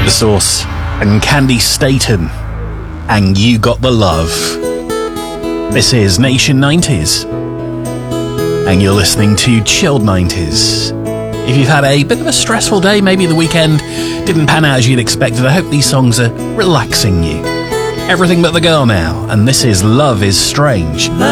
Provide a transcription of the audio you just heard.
Source and Candy Staten, and You Got the Love. This is Nation 90s, and you're listening to Chilled 90s. If you've had a bit of a stressful day, maybe the weekend didn't pan out as you'd expected, I hope these songs are relaxing you. Everything But the Girl now, and this is Love is Strange.